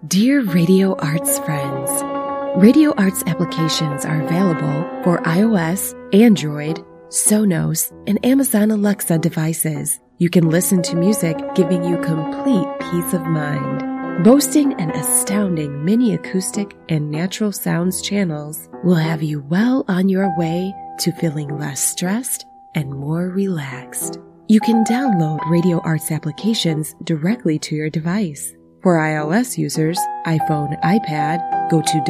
Dear Radio Arts friends, Radio Arts applications are available for iOS, Android, Sonos, and Amazon Alexa devices. You can listen to music giving you complete peace of mind. Boasting an astounding mini acoustic and natural sounds channels will have you well on your way to feeling less stressed and more relaxed. You can download Radio Arts applications directly to your device. For iOS users, iPhone, iPad, go to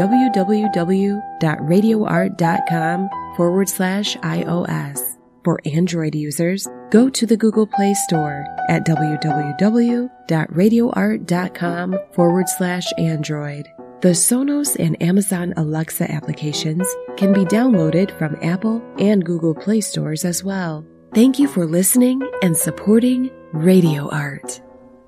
www.radioart.com/iOS. For Android users, go to the Google Play Store at www.radioart.com/Android. The Sonos and Amazon Alexa applications can be downloaded from Apple and Google Play stores as well. Thank you for listening and supporting Radio Art.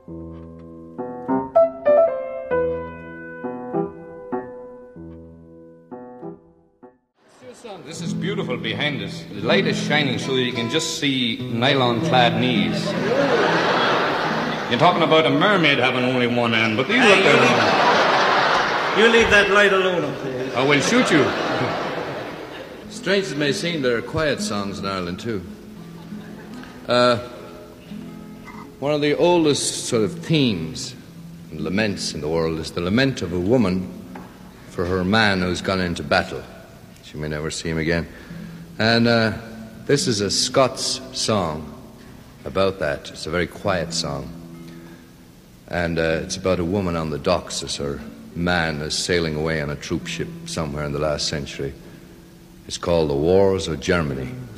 This is beautiful behind us. The light is shining so that you can just see nylon-clad knees. You're talking about a mermaid having only one hand, but these look like... You leave that light alone up there. I will shoot you. Strange as it may seem, there are quiet songs in Ireland, too. One of the oldest sort of themes and laments in the world is the lament of a woman for her man who's gone into battle. She may never see him again. And this is a Scots song about that. It's a very quiet song. And it's about a woman on the docks as her man is sailing away on a troop ship somewhere in the last century. It's called The Wars of Germany.